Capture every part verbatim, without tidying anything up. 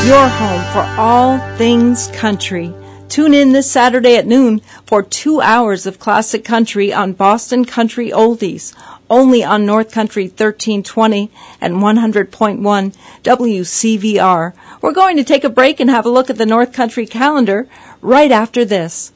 Your home for all things country. Tune in this Saturday at noon for two hours of classic country on Boston Country Oldies, only on North Country thirteen twenty and one hundred point one W C V R. We're going to take a break and have a look at the North Country calendar right after this.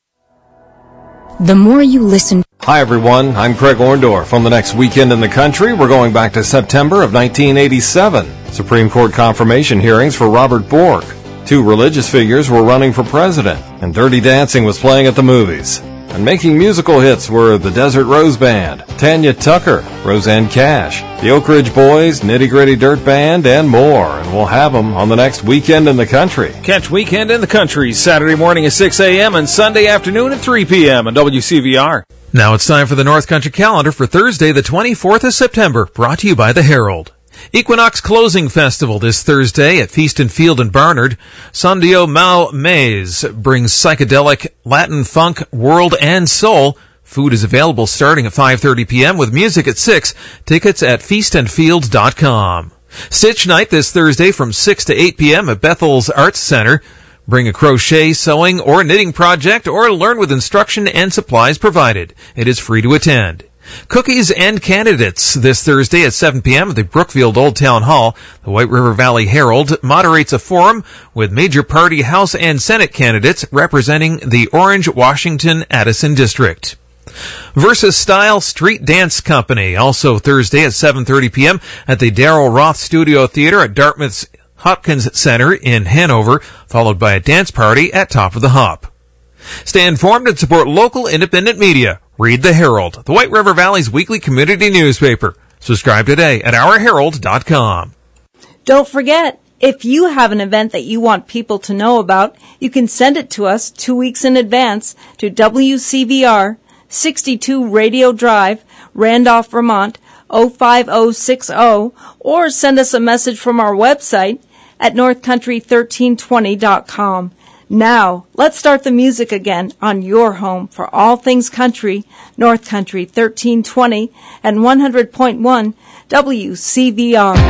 The more you listen... Hi, everyone. I'm Craig Orndorff. On the next Weekend in the Country, we're going back to September of nineteen eighty-seven. Supreme Court confirmation hearings for Robert Bork. Two religious figures were running for president, and Dirty Dancing was playing at the movies. And making musical hits were the Desert Rose Band, Tanya Tucker, Roseanne Cash, the Oak Ridge Boys, Nitty Gritty Dirt Band, and more. And we'll have them on the next Weekend in the Country. Catch Weekend in the Country Saturday morning at six a.m. and Sunday afternoon at three p.m. on W C V R. Now it's time for the North Country calendar for Thursday, the twenty-fourth of September, brought to you by the Herald. Equinox Closing Festival this Thursday at Feast and Field in Barnard. Sondio Mal Maze brings psychedelic Latin funk, world, and soul. Food is available starting at five thirty p.m. with music at six. Tickets at feast and field dot com. Stitch Night this Thursday from six to eight p.m. at Bethel's Arts Center. Bring a crochet, sewing, or knitting project, or learn with instruction and supplies provided. It is free to attend. Cookies and Candidates this Thursday at seven p.m. at the Brookfield Old Town Hall. The White River Valley Herald moderates a forum with major party House and Senate candidates representing the Orange, Washington, Addison District. Versus Style Street Dance Company, also Thursday at seven thirty p.m. at the Darrell Roth Studio Theater at Dartmouth's Hopkins Center in Hanover, followed by a dance party at Top of the Hop. Stay informed and support local independent media. Read the Herald, the White River Valley's weekly community newspaper. Subscribe today at our herald dot com. Don't forget, if you have an event that you want people to know about, you can send it to us two weeks in advance to W C V R, sixty-two Radio Drive, Randolph, Vermont, oh five oh six oh, or send us a message from our website at north country thirteen twenty dot com. Now, let's start the music again on your home for all things country, North Country thirteen twenty and one hundred point one W C V R.